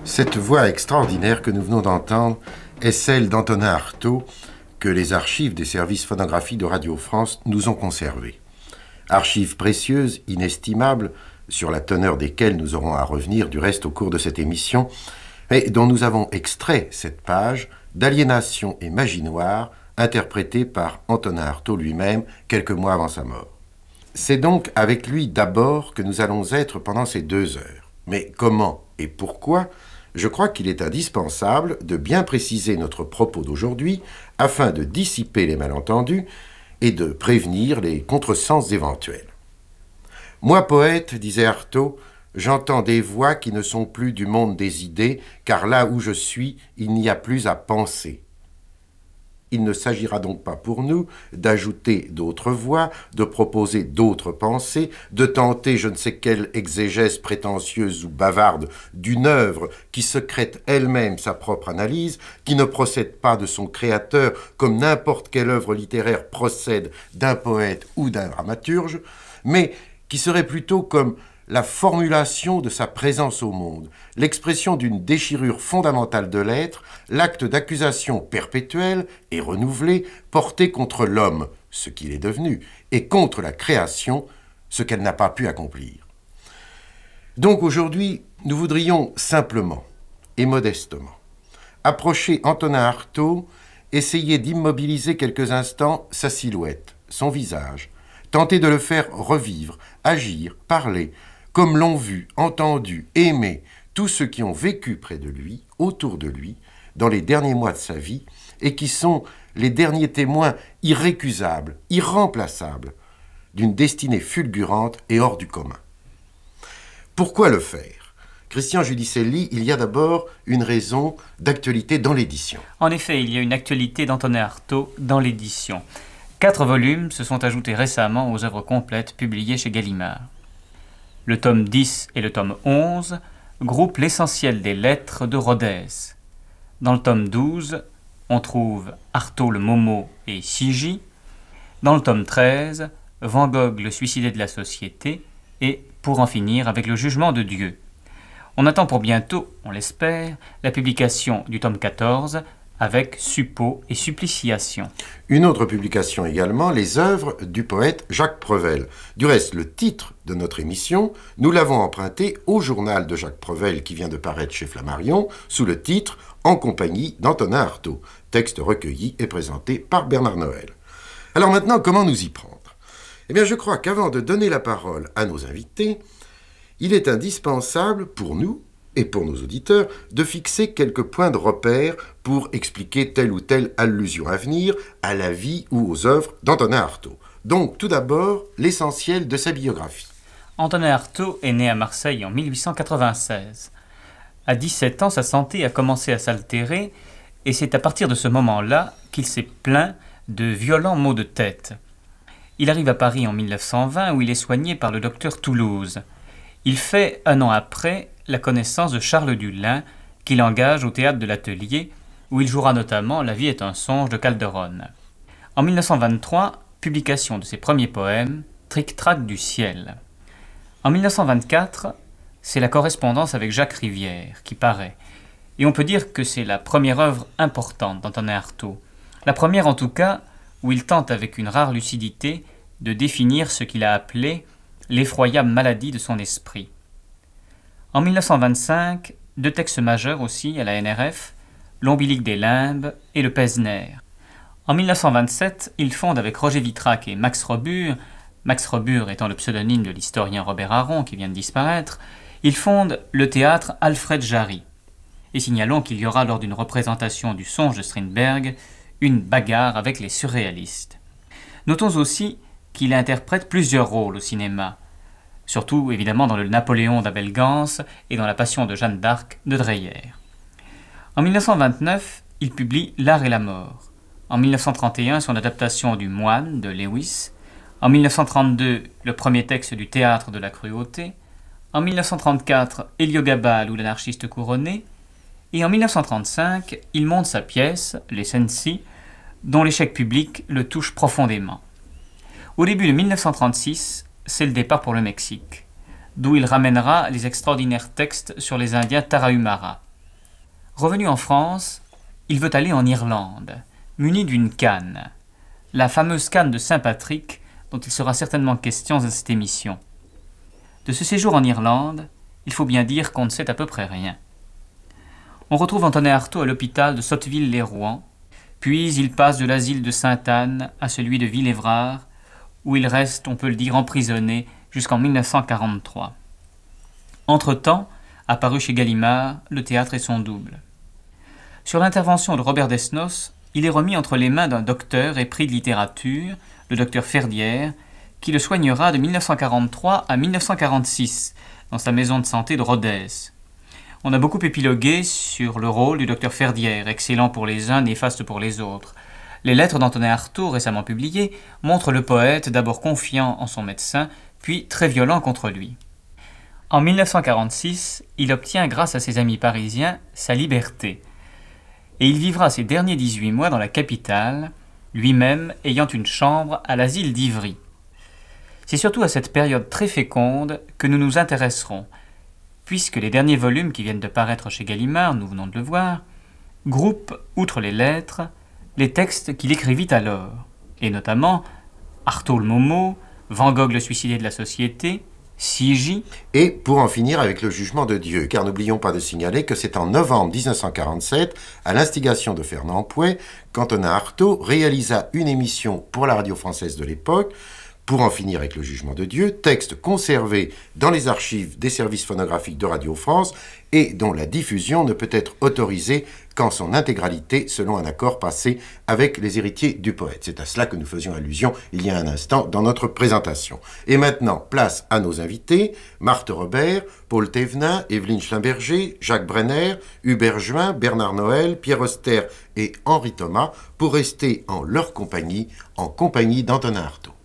Cette voix extraordinaire que nous venons d'entendre est celle d'Antonin Artaud, que les archives des services phonographiques de Radio France nous ont conservées. Archives précieuses, inestimables, sur la teneur desquelles nous aurons à revenir du reste au cours de cette émission, mais dont nous avons extrait cette page d'Aliénation et Magie Noire, interprétée par Antonin Artaud lui-même quelques mois avant sa mort. C'est donc avec lui d'abord que nous allons être pendant ces 2 heures. Mais comment et pourquoi ? Je crois qu'il est indispensable de bien préciser notre propos d'aujourd'hui afin de dissiper les malentendus et de prévenir les contresens éventuels. Moi, poète, disait Artaud, j'entends des voix qui ne sont plus du monde des idées, car là où je suis, il n'y a plus à penser. Il ne s'agira donc pas pour nous d'ajouter d'autres voix, de proposer d'autres pensées, de tenter je ne sais quelle exégèse prétentieuse ou bavarde d'une œuvre qui secrète elle-même sa propre analyse, qui ne procède pas de son créateur comme n'importe quelle œuvre littéraire procède d'un poète ou d'un dramaturge, mais qui serait plutôt comme la formulation de sa présence au monde, l'expression d'une déchirure fondamentale de l'être, l'acte d'accusation perpétuel et renouvelé porté contre l'homme, ce qu'il est devenu, et contre la création, ce qu'elle n'a pas pu accomplir. Donc aujourd'hui, nous voudrions simplement et modestement approcher Antonin Artaud, essayer d'immobiliser quelques instants sa silhouette, son visage, tenter de le faire revivre, agir, parler, comme l'ont vu, entendu, aimé tous ceux qui ont vécu près de lui, autour de lui, dans les derniers mois de sa vie, et qui sont les derniers témoins irrécusables, irremplaçables, d'une destinée fulgurante et hors du commun. Pourquoi le faire ? Christian Giudicelli, il y a d'abord une raison d'actualité dans l'édition. En effet, il y a une actualité d'Antonin Artaud dans l'édition. 4 volumes se sont ajoutés récemment aux œuvres complètes publiées chez Gallimard. Le tome 10 et le tome 11 groupent l'essentiel des lettres de Rodez. Dans le tome 12, on trouve Artaud le Momo et Sigy. Dans le tome 13, Van Gogh le suicidé de la société et, pour en finir, avec le jugement de Dieu. On attend pour bientôt, on l'espère, la publication du tome 14 avec Suppôt et Suppliciation. Une autre publication également, les œuvres du poète Jacques Prevel. Du reste, le titre de notre émission, nous l'avons emprunté au journal de Jacques Prevel qui vient de paraître chez Flammarion, sous le titre « En compagnie d'Antonin Artaud », texte recueilli et présenté par Bernard Noël. Alors maintenant, comment nous y prendre ? Eh bien, je crois qu'avant de donner la parole à nos invités, il est indispensable pour nous, et pour nos auditeurs, de fixer quelques points de repère pour expliquer telle ou telle allusion à venir à la vie ou aux œuvres d'Antonin Artaud. Donc, tout d'abord, l'essentiel de sa biographie. Antonin Artaud est né à Marseille en 1896. À 17 ans, sa santé a commencé à s'altérer et c'est à partir de ce moment-là qu'il s'est plaint de violents maux de tête. Il arrive à Paris en 1920 où il est soigné par le docteur Toulouse. Il fait, 1 an après, la connaissance de Charles Dullin, qu'il engage au théâtre de l'Atelier, où il jouera notamment La vie est un songe de Calderon. En 1923, publication de ses premiers poèmes, Tric-trac du ciel. En 1924, c'est la correspondance avec Jacques Rivière qui paraît, et on peut dire que c'est la première œuvre importante d'Antonin Artaud, la première en tout cas où il tente avec une rare lucidité de définir ce qu'il a appelé l'effroyable maladie de son esprit. En 1925, 2 textes majeurs aussi à la NRF, L'ombilique des limbes et le Pesner. En 1927, il fonde avec Roger Vitrac et Max Robur étant le pseudonyme de l'historien Robert Aron qui vient de disparaître, il fonde le théâtre Alfred Jarry. Et signalons qu'il y aura lors d'une représentation du Songe de Strindberg une bagarre avec les surréalistes. Notons aussi qu'il interprète plusieurs rôles au cinéma, surtout évidemment dans le Napoléon d'Abel Gance et dans la Passion de Jeanne d'Arc de Dreyer. En 1929, il publie L'art et la mort. En 1931, son adaptation du Moine de Lewis. En 1932, le premier texte du Théâtre de la cruauté. En 1934, Héliogabale ou l'anarchiste couronné. Et en 1935, il monte sa pièce, Les Cenci, dont l'échec public le touche profondément. Au début de 1936, c'est le départ pour le Mexique, d'où il ramènera les extraordinaires textes sur les Indiens Tarahumara. Revenu en France, il veut aller en Irlande, muni d'une canne, la fameuse canne de Saint-Patrick dont il sera certainement question dans cette émission. De ce séjour en Irlande, il faut bien dire qu'on ne sait à peu près rien. On retrouve Antonin Artaud à l'hôpital de Sotteville-lès-Rouen, puis il passe de l'asile de Sainte-Anne à celui de Villévrard, où il reste, on peut le dire, emprisonné jusqu'en 1943. Entre-temps, apparu chez Gallimard, Le théâtre et son double. Sur l'intervention de Robert Desnos, il est remis entre les mains d'un docteur épris de littérature, le docteur Ferdière, qui le soignera de 1943 à 1946 dans sa maison de santé de Rodez. On a beaucoup épilogué sur le rôle du docteur Ferdière, excellent pour les uns, néfaste pour les autres. Les lettres d'Antonin Artaud, récemment publiées, montrent le poète d'abord confiant en son médecin, puis très violent contre lui. En 1946, il obtient, grâce à ses amis parisiens, sa liberté. Et il vivra ses derniers 18 mois dans la capitale, lui-même ayant une chambre à l'asile d'Ivry. C'est surtout à cette période très féconde que nous nous intéresserons, puisque les derniers volumes qui viennent de paraître chez Gallimard, nous venons de le voir, groupent, outre les lettres, les textes qu'il écrivit alors, et notamment Artaud le Momo, Van Gogh le suicidé de la société, Sigy, et pour en finir avec le jugement de Dieu, car n'oublions pas de signaler que c'est en novembre 1947, à l'instigation de Fernand Pouet, qu'Antonin Artaud réalisa une émission pour la radio française de l'époque, Pour en finir avec le jugement de Dieu, texte conservé dans les archives des services phonographiques de Radio France et dont la diffusion ne peut être autorisée qu'en son intégralité selon un accord passé avec les héritiers du poète. C'est à cela que nous faisions allusion il y a un instant dans notre présentation. Et maintenant, place à nos invités, Marthe Robert, Paul Thévenin, Evelyne Schlimberger, Jacques Brenner, Hubert Juin, Bernard Noël, Pierre Auster et Henri Thomas pour rester en leur compagnie, en compagnie d'Antonin Artaud.